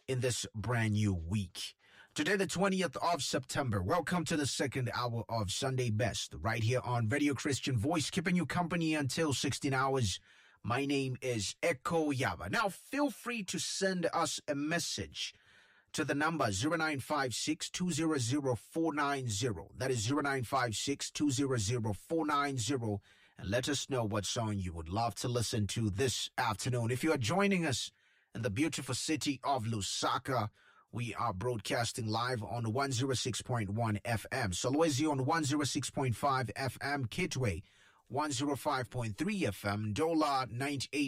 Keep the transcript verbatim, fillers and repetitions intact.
in this brand new week. Today, the twentieth of September. Welcome to the second hour of Sunday Best, right here on Radio Christian Voice, keeping you company until sixteen hours. My name is Echo Yaba. Now, feel free to send us a message to the number zero nine five six, two zero zero, four nine zero. That is zero nine five six, two zero zero, four nine zero. And let us know what song you would love to listen to this afternoon. If you are joining us in the beautiful city of Lusaka, we are broadcasting live on one oh six point one F M. Solwezi on one oh six point five F M. Kitwe, one oh five point three F M. Dola, ninety-eight